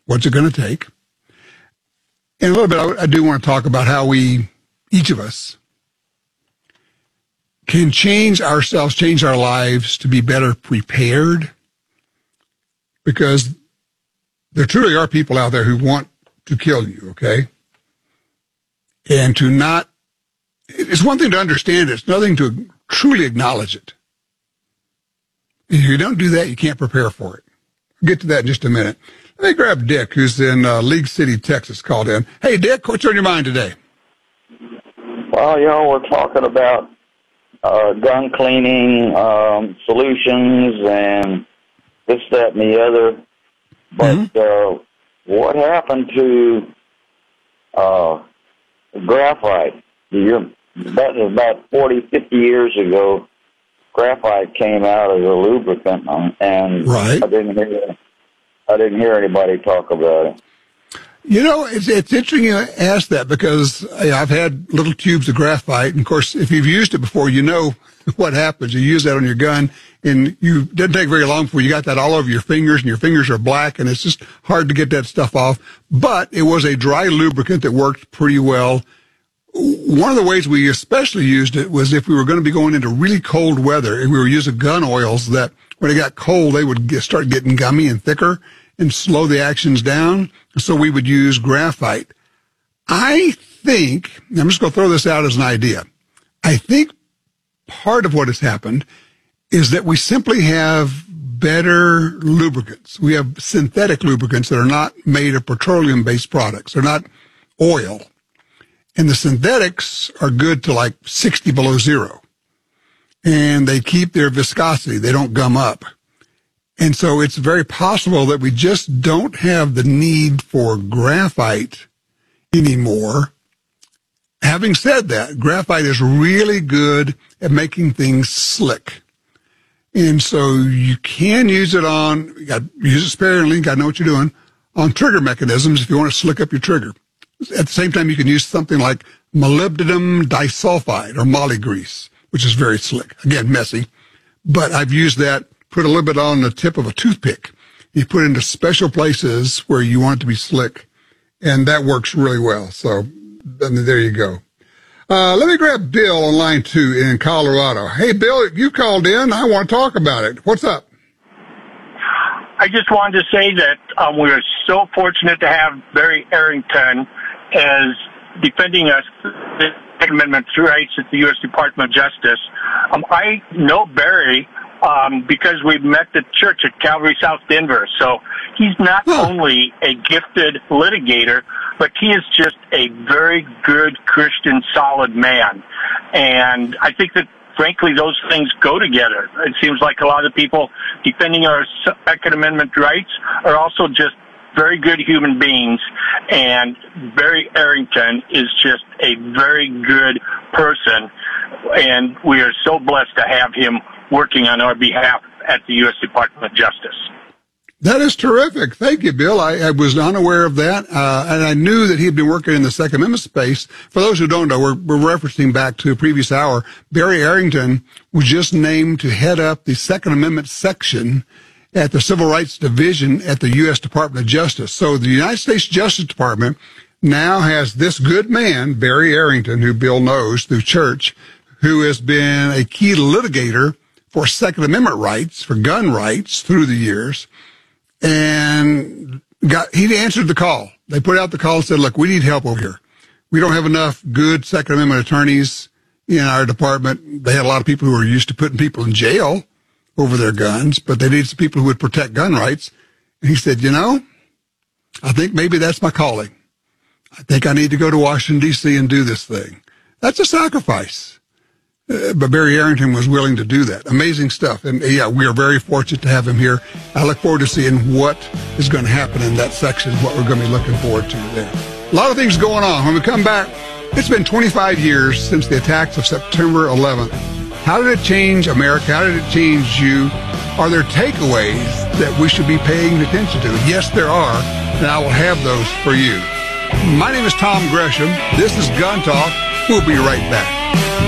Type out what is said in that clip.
What's it going to take? And a little bit, I do want to talk about how each of us, can change ourselves, change our lives to be better prepared, because there truly are people out there who want to kill you, okay? And to not, it's one thing to understand it, it's another thing to truly acknowledge it. And if you don't do that, you can't prepare for it. I'll get to that in just a minute. Let me grab Dick, who's in League City, Texas, called in. Hey, Dick, what's on your mind today? Well, we're talking about gun cleaning solutions and this, that, and the other. But what happened to graphite? That was about 40, 50 years ago. Graphite came out as a lubricant, and right. I didn't hear anybody talk about it. It's interesting you ask that, because I've had little tubes of graphite, and of course, if you've used it before, you know what happens. You use that on your gun, and it didn't take very long before you got that all over your fingers, and your fingers are black, and it's just hard to get that stuff off. But it was a dry lubricant that worked pretty well. One of the ways we especially used it was if we were going to be going into really cold weather, and we were using gun oils that when it got cold, they would start getting gummy and thicker and slow the actions down. So we would use graphite. I think, I'm just going to throw this out as an idea. I think part of what has happened is that we simply have better lubricants. We have synthetic lubricants that are not made of petroleum-based products. They're not oil. And the synthetics are good to like 60 below zero. And they keep their viscosity. They don't gum up. And so it's very possible that we just don't have the need for graphite anymore. Having said that, graphite is really good at making things slick. And so you can use it use it sparingly, got to know what you're doing, on trigger mechanisms if you want to slick up your trigger. At the same time, you can use something like molybdenum disulfide or moly grease, which is very slick. Again, messy. But I've used that, put a little bit on the tip of a toothpick. You put it into special places where you want it to be slick, and that works really well. So there you go. Let me grab Bill on line 2 in Colorado. Hey, Bill, you called in. I want to talk about it. What's up? I just wanted to say that we are so fortunate to have Barry Arrington as defending us, the Second Amendment rights at the U.S. Department of Justice. I know Barry because we met at church at Calvary South Denver. So he's not only a gifted litigator, but he is just a very good Christian, solid man. And I think that, frankly, those things go together. It seems like a lot of people defending our Second Amendment rights are also just very good human beings, and Barry Arrington is just a very good person, and we are so blessed to have him working on our behalf at the U.S. Department of Justice. That is terrific. Thank you, Bill. I was unaware of that, and I knew that he had been working in the Second Amendment space. For those who don't know, we're referencing back to a previous hour. Barry Arrington was just named to head up the Second Amendment section at the Civil Rights Division at the U.S. Department of Justice. So the United States Justice Department now has this good man, Barry Arrington, who Bill knows through church, who has been a key litigator for Second Amendment rights, for gun rights through the years. And he answered the call. They put out the call and said, look, we need help over here. We don't have enough good Second Amendment attorneys in our department. They had a lot of people who were used to putting people in jail over their guns, but they needed some people who would protect gun rights. And he said, I think maybe that's my calling. I think I need to go to Washington, D.C. and do this thing. That's a sacrifice. But Barry Arrington was willing to do that. Amazing stuff. And yeah, we are very fortunate to have him here. I look forward to seeing what is going to happen in that section, what we're going to be looking forward to there. A lot of things going on. When we come back, it's been 25 years since the attacks of September 11th. How did it change America? How did it change you? Are there takeaways that we should be paying attention to? Yes, there are, and I will have those for you. My name is Tom Gresham. This is Gun Talk. We'll be right back.